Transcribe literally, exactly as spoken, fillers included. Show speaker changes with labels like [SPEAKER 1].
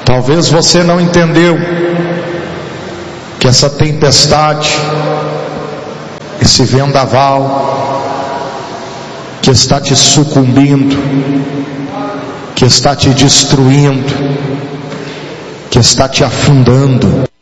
[SPEAKER 1] Talvez você não entendeu que essa tempestade, esse vendaval que está te sucumbindo, que está te destruindo, que está te afundando,